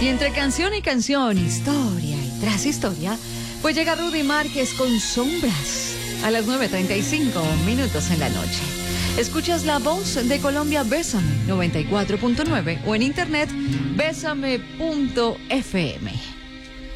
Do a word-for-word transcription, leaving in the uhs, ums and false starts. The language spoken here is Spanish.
Y entre canción y canción, historia y tras historia, pues llega Rudy Márquez con Sombras a las nueve treinta y cinco minutos en la noche. Escuchas La Voz de Colombia, Bésame noventa y cuatro punto nueve o en internet bésame punto f m.